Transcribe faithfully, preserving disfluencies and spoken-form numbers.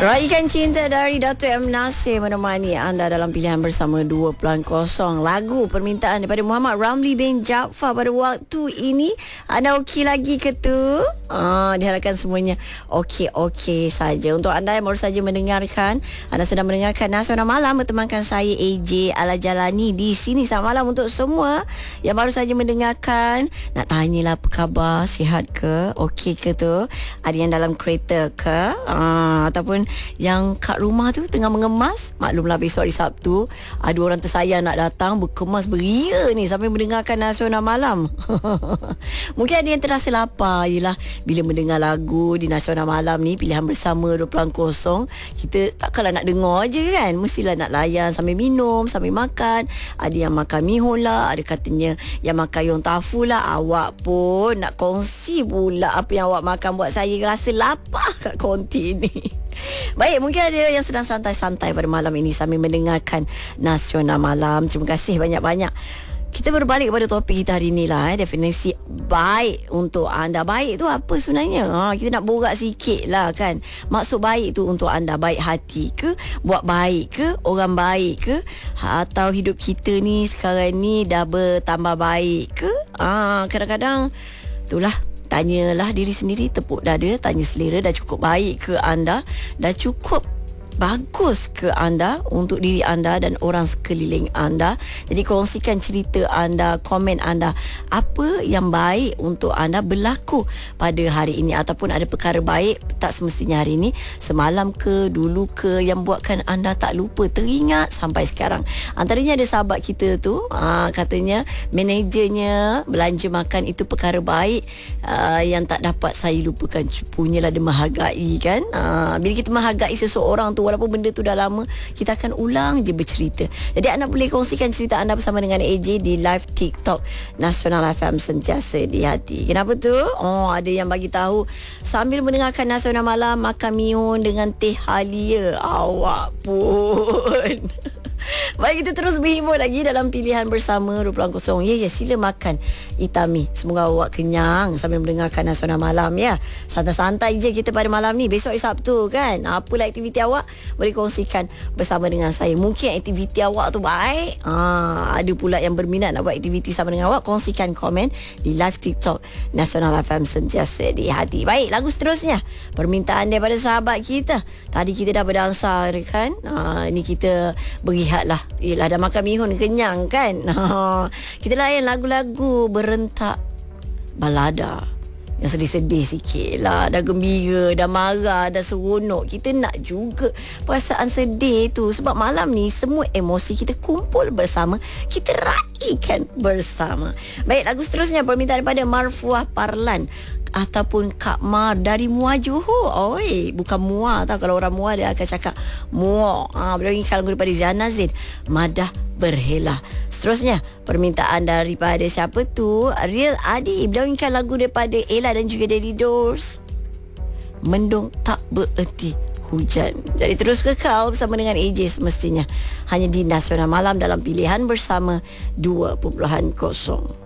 Raikan Cinta dari Dato' M. Nasir menemani anda dalam pilihan bersama dua kosong. Lagu permintaan daripada Muhammad Ramli bin Jaafar pada waktu ini. Anda okey lagi ke tu? Ah, diharapkan semuanya okey-okey saja. Untuk anda yang baru saja mendengarkan, anda sedang mendengarkan Nasional Malam bertemankan saya A J Al-Jalani di sini. Selamat malam untuk semua yang baru saja mendengarkan. Nak tanyalah apa khabar, sihat ke? Okey ke tu? Ada yang dalam kereta ke? Ah, ataupun yang kat rumah tu tengah mengemas. Maklumlah besok hari Sabtu, ada orang tersayang nak datang berkemas beria ni sampai mendengarkan Nasional Malam. Mungkin ada yang terasa lapar. Yelah, bila mendengar lagu di Nasional Malam ni, pilihan bersama dua kosong, kita takkanlah nak dengar je kan, mestilah nak layan sambil minum, sambil makan. Ada yang makan mihun lah, ada katanya yang makan yong tafu lah. Awak pun nak kongsi pula apa yang awak makan, buat saya rasa lapar kat konti ni. Baik, mungkin ada yang sedang santai-santai pada malam ini sambil mendengarkan Nasional Malam. Terima kasih banyak-banyak. Kita berbalik kepada topik kita hari ni lah, eh. Definisi baik untuk anda. Baik tu apa sebenarnya? Ha, kita nak borak sikit lah kan. Maksud baik tu untuk anda, baik hati ke? Buat baik ke? Orang baik ke? Ha, atau hidup kita ni sekarang ni dah bertambah baik ke? Ha, kadang-kadang itulah, tanyalah diri sendiri, tepuk dada, tanya selera, dah cukup baik ke anda? Dah cukup bagus ke anda untuk diri anda dan orang sekeliling anda? Jadi kongsikan cerita anda, komen anda, apa yang baik untuk anda berlaku pada hari ini, ataupun ada perkara baik tak semestinya hari ini, semalam ke, dulu ke, yang buatkan anda tak lupa, teringat sampai sekarang. Antaranya ada sahabat kita tu, aa, katanya manajernya belanja makan itu perkara baik aa, yang tak dapat saya lupakan. Punyalah dia menghargai kan. Aa, bila kita menghargai seseorang tu, walaupun benda tu dah lama, kita akan ulang je bercerita. Jadi anda boleh kongsikan cerita anda bersama dengan A J di live TikTok Nasional F M, sentiasa di hati. Kenapa tu? Oh, ada yang bagi tahu sambil mendengarkan Nasional Malam makan mihun dengan teh halia. Awak pun. Baik, kita terus berhibur lagi dalam pilihan bersama dua kosong. Ya, ya, sila makan Itami. Semoga awak kenyang sambil mendengarkan Nasional Malam ya. Santai-santai je kita pada malam ni. Besok hari Sabtu kan. Apalah aktiviti awak, boleh kongsikan bersama dengan saya. Mungkin aktiviti awak tu baik. Ha, ada pula yang berminat nak buat aktiviti sama dengan awak. Kongsikan komen di live TikTok Nasional F M, sentiasa di hati. Baik, lagu seterusnya permintaan daripada sahabat kita. Tadi kita dah berdansa kan. Ha, ni kita beri lah. Yelah, dah makan mihun kenyang kan. Ha, kita layan lagu-lagu berentak balada yang sedih-sedih sikit lah. Dah gembira, dah marah, dah seronok, kita nak juga perasaan sedih tu. Sebab malam ni semua emosi kita kumpul bersama, kita raikan bersama. Baik, lagu seterusnya permintaan daripada Marfuah Parlan ataupun Kak Mar dari Muar Johor. Oi, bukan Muar tau. Kalau orang Muar dia akan cakap Muar. Ha, beliau ingin lagu daripada Ziana Zain, Madah Berhela. Seterusnya permintaan daripada siapa tu? Real Adi. Beliau inginkan lagu daripada Ella dan juga Daddy Doors, Mendung Tak Bererti Hujan. Jadi terus kekal bersama dengan A J semestinya, hanya di Nasional Malam dalam pilihan bersama dua kosong.